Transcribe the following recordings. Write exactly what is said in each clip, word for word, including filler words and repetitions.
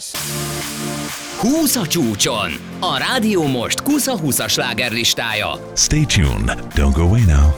húsz a csúcson. A Rádió Most Kusza húszas slágerlistája. Stay tuned. Don't go away now.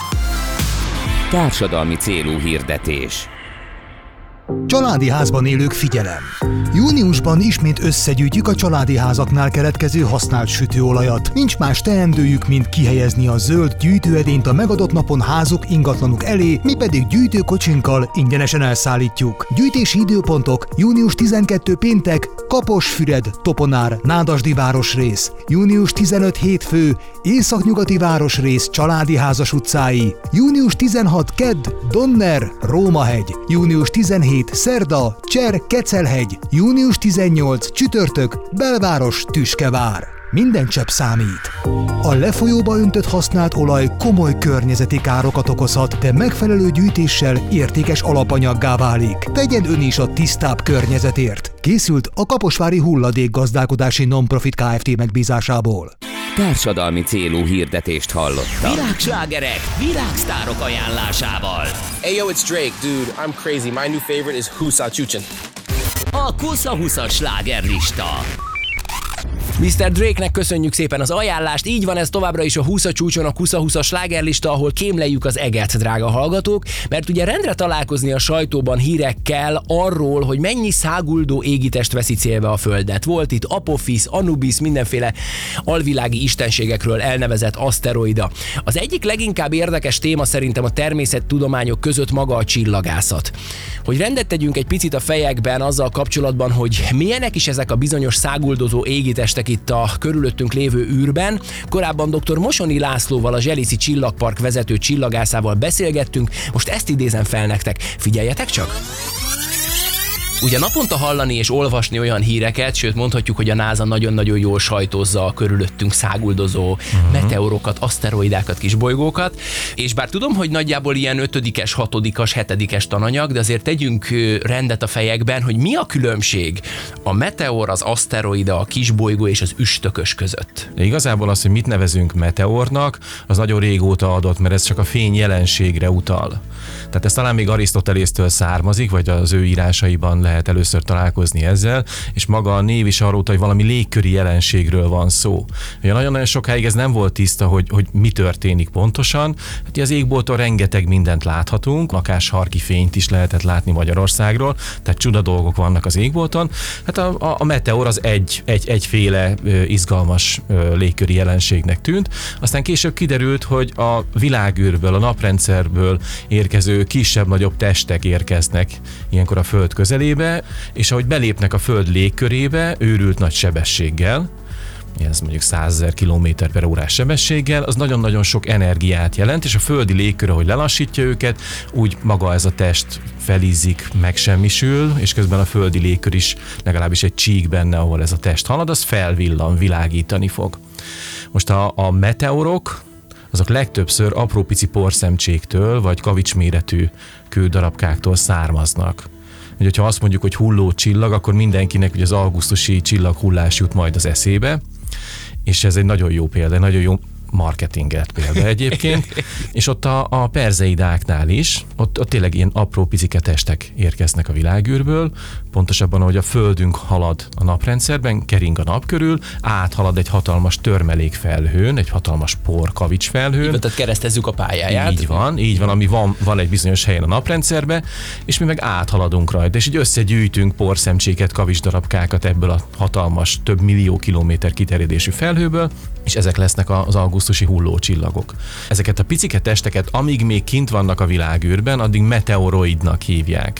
Társadalmi célú hirdetés. Családi házban élők, figyelem! Júniusban ismét összegyűjtjük a családi házaknál keletkező használt sütőolajat. Nincs más teendőjük, mint kihelyezni a zöld gyűjtőedényt a megadott napon házuk ingatlanuk elé, mi pedig gyűjtőkocsinkkal ingyenesen elszállítjuk. Gyűjtési időpontok: június tizenkettő péntek, Kaposfüred, Toponár, Nádasdi városrész, június tizenöt hétfő, Északnyugati városrész családi házas utcái, június tizenhat kedd, Donner, Rómahegy, június tizenhét szerda, Cser, Kecelhegy, június tizennyolc csütörtök, Belváros, Tüskevár. Minden csepp számít. A lefolyóba öntött használt olaj komoly környezeti károkat okozhat, de megfelelő gyűjtéssel értékes alapanyaggá válik. Tegyen ön is a tisztább környezetért. Készült a Kaposvári Hulladékgazdálkodási Non-Profit Kft. Megbízásából. Társadalmi célú hirdetést hallottak. Világslágerek, világsztárok ajánlásával. Hey yo, it's Drake, dude. I'm crazy. My new favorite is Húsz a csúcson. A Kusza húszas slágerlista. miszter Drake-nek köszönjük szépen az ajánlást, így van, ez továbbra is a húsz a csúcson, a Kusza húszas slágerlista, ahol kémleljük az eget, drága hallgatók, mert ugye rendre találkozni a sajtóban hírekkel arról, hogy mennyi száguldó égitest veszi célba a Földet. Volt itt Apophis, Anubis, mindenféle alvilági istenségekről elnevezett aszteroida. Az egyik leginkább érdekes téma szerintem a természettudományok között maga a csillagászat. Hogy rendet tegyünk egy picit a fejekben azzal kapcsolatban, hogy milyenek is ezek a bizonyos száguldozó égitestek itt a körülöttünk lévő űrben. Korábban dr. Mosoni Lászlóval, a Zseliszi Csillagpark vezető csillagászával beszélgettünk, most ezt idézem fel nektek. Figyeljetek csak! Ugye naponta hallani és olvasni olyan híreket, sőt mondhatjuk, hogy a NASA nagyon-nagyon jól sajtózza a körülöttünk száguldozó uh-huh. meteorokat, aszteroidákat, kisbolygókat, és bár tudom, hogy nagyjából ilyen ötödikes, hatodikas, hetedikes tananyag, de azért tegyünk rendet a fejekben, hogy mi a különbség a meteor, az aszteroida, a kisbolygó és az üstökös között. De igazából az, hogy mit nevezünk meteornak, az nagyon régóta adott, mert ez csak a fény jelenségre utal. Tehát ez talán még Arisztotelésztől származik, vagy az ő írásaiban lehet először találkozni ezzel, és maga a név is arról utal, hogy valami légköri jelenségről van szó. Ugye nagyon-nagyon sokáig ez nem volt tiszta, hogy, hogy mi történik pontosan. Hát az égbolton rengeteg mindent láthatunk, lakásharki fényt is lehetett látni Magyarországról, tehát csuda dolgok vannak az égbolton. Hát a, a, a meteor az egy, egy, egyféle ö, izgalmas ö, légköri jelenségnek tűnt. Aztán később kiderült, hogy a világűrből, a naprendszerből érkező kisebb-nagyobb testek érkeznek ilyenkor a Föld közelébe, és ahogy belépnek a Föld légkörébe őrült nagy sebességgel, ez mondjuk százezer kilométer per órás sebességgel, az nagyon-nagyon sok energiát jelent, és a földi légkör, ahogy lelassítja őket, úgy maga ez a test felizzik, megsemmisül, és közben a földi légkör is legalábbis egy csík benne, ahol ez a test halad, az felvillan, világítani fog. Most a, a meteorok, azok legtöbbször apró pici porszemcséktől, vagy kavicsméretű kődarabkáktól származnak. Hogyha azt mondjuk, hogy hulló csillag, akkor mindenkinek ugye az augusztusi csillaghullás jut majd az eszébe, és ez egy nagyon jó példa, nagyon jó marketinget példa egyébként, és ott a, a perzeidáknál is, ott, ott tényleg ilyen apró picike testek érkeznek a világűrből, pontosabban, ahogy a Földünk halad a naprendszerben, kering a nap körül, áthalad egy hatalmas törmelékfelhőn, egy hatalmas porkavicsfelhőn. Tehát keresztezzük a pályáját. Így van, így van, ami van, van egy bizonyos helyen a naprendszerben, és mi meg áthaladunk rajta, és így összegyűjtünk porszemcséket, kavicsdarabkákat ebből a hatalmas, több millió kilométer kiterjedésű felhőből, és ezek lesznek az augusztusi hullócsillagok. Ezeket a picike testeket, amíg még kint vannak a világűrben, addig meteoroidnak hívják.